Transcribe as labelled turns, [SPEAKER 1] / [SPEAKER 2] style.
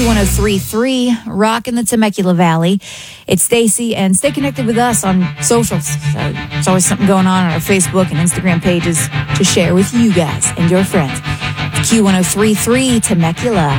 [SPEAKER 1] Q1033, rocking the Temecula Valley. It's Stacy, and stay connected with us on socials. There's always something going on our Facebook and Instagram pages to share with you guys and your friends. Q1033 Temecula.